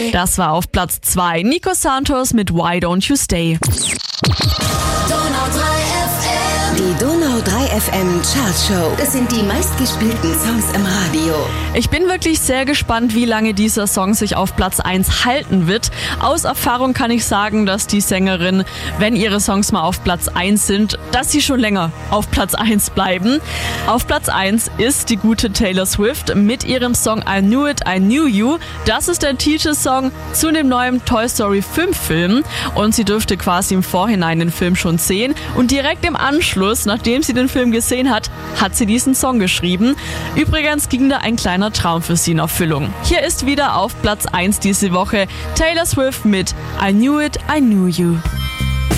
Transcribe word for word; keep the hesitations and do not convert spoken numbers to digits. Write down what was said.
drei. Das war auf Platz zwei. Nico Santos mit Why Don't You Stay. Die Donau drei F M Chartshow. Das sind die meistgespielten Songs im Radio. Ich bin wirklich sehr gespannt, wie lange dieser Song sich auf Platz eins halten wird. Aus Erfahrung kann ich sagen, dass die Sängerin, wenn ihre Songs mal auf Platz eins sind, dass sie schon länger auf Platz eins bleiben. Auf Platz eins ist die gute Taylor Swift mit ihrem Song I Knew It, I Knew You. Das ist der Titelsong zu dem neuen Toy Story fünf Film und sie dürfte quasi im Vorhinein den Film schon sehen und direkt im Anschluss, nachdem sie den Film gesehen hat, hat sie diesen Song geschrieben. Übrigens ging da ein kleiner Traum für sie in Erfüllung. Hier ist wieder auf Platz eins diese Woche Taylor Swift mit I Knew It, I Knew You.